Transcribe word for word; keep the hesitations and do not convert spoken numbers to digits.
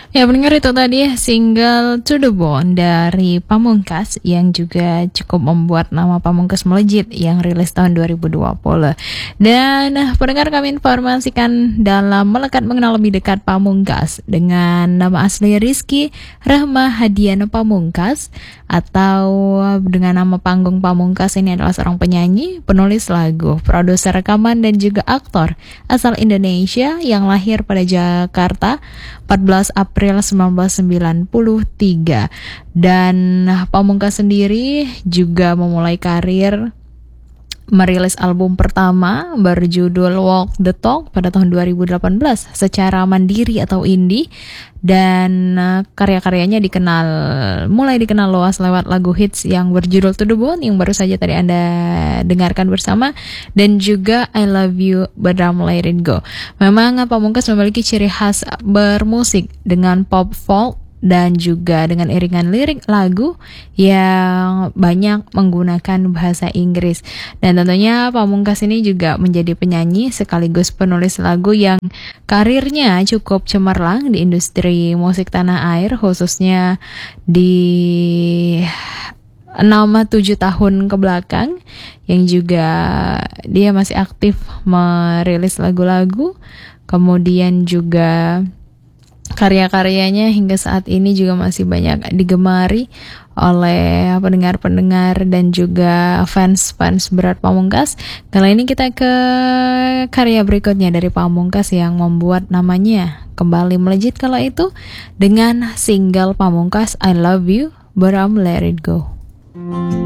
Ya pendengar, itu tadi single To The Bone dari Pamungkas yang juga cukup membuat nama Pamungkas melejit, yang rilis tahun dua ribu dua puluh. Dan eh, pendengar, kami informasikan dalam Melekat Mengenal Lebih Dekat Pamungkas dengan nama asli Rizky Rahma Hadiana Pamungkas, atau dengan nama panggung Pamungkas. Ini adalah seorang penyanyi, penulis lagu, produser rekaman dan juga aktor asal Indonesia yang lahir pada Jakarta empat belas April seribu sembilan ratus sembilan puluh tiga. Dan Pamungkas sendiri juga memulai karir merilis album pertama berjudul Walk the Talk pada tahun dua ribu delapan belas secara mandiri atau indie, dan uh, karya-karyanya dikenal mulai dikenal luas lewat lagu hits yang berjudul To The Bone yang baru saja tadi Anda dengarkan bersama, dan juga I Love You But I'm Let It Go. Memang uh, Pamungkas memiliki ciri khas bermusik dengan pop folk dan juga dengan iringan lirik lagu yang banyak menggunakan bahasa Inggris. Dan tentunya Pamungkas ini juga menjadi penyanyi sekaligus penulis lagu yang karirnya cukup cemerlang di industri musik tanah air, khususnya di enam tujuh tahun ke belakang, yang juga dia masih aktif merilis lagu-lagu. Kemudian juga karya-karyanya hingga saat ini juga masih banyak digemari oleh pendengar-pendengar dan juga fans-fans berat Pamungkas. Kali ini kita ke karya berikutnya dari Pamungkas yang membuat namanya kembali melejit kala itu dengan single Pamungkas I Love You But I'm Let It Go.